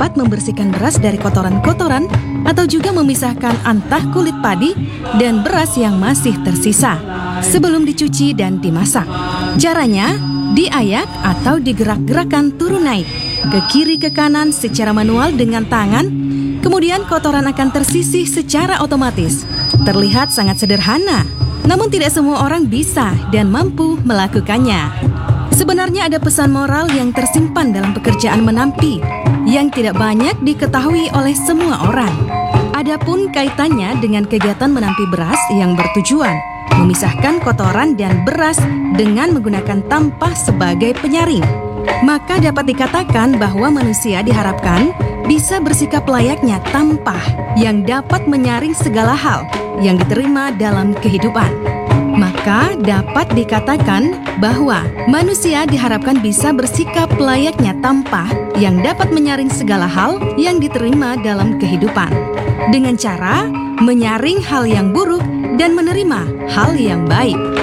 dapat membersihkan beras dari kotoran-kotoran atau juga memisahkan antah kulit padi dan beras yang masih tersisa sebelum dicuci dan dimasak. Caranya, diayak atau digerak-gerakkan turun naik ke kiri ke kanan secara manual dengan tangan. Kemudian kotoran akan tersisih secara otomatis. Terlihat sangat sederhana, namun tidak semua orang bisa dan mampu melakukannya. Sebenarnya ada pesan moral yang tersimpan dalam pekerjaan menampi yang tidak banyak diketahui oleh semua orang. Adapun kaitannya dengan kegiatan menampi beras yang bertujuan memisahkan kotoran dan beras dengan menggunakan tampah sebagai penyaring, maka dapat dikatakan bahwa manusia diharapkan bisa bersikap layaknya tampah yang dapat menyaring segala hal yang diterima dalam kehidupan. Maka dapat dikatakan bahwa manusia diharapkan bisa bersikap layaknya tampah yang dapat menyaring segala hal yang diterima dalam kehidupan, dengan cara menyaring hal yang buruk dan menerima hal yang baik.